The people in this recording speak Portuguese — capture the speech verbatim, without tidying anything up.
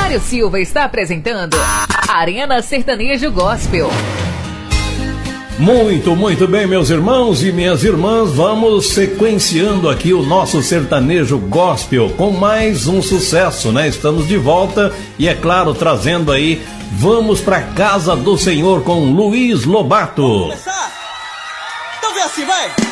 Mário Silva está apresentando Arena Sertanejo Gospel. Muito, muito bem, meus irmãos e minhas irmãs, vamos sequenciando aqui o nosso sertanejo gospel com mais um sucesso, né? Estamos de volta e, é claro, trazendo aí Vamos Pra Casa do Senhor com Luiz Lobato. Vamos começar? Então vem assim, vai!